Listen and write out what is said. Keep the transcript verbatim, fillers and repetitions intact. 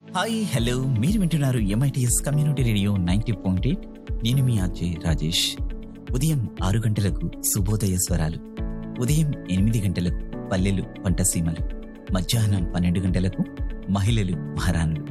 Hi hello మీరు వింటున్నారు MITS community radio ninety point eight. నేను మీ అజయ్ రాజేష్. ఉదయం ఆరు గంటలకు శుభోదయ స్వరాలు, ఉదయం ఎనిమిది గంటలకు పల్లెలు పంటసీమలు, మధ్యాహ్నం పన్నెండు గంటలకు మహిళలు మహారాణులు,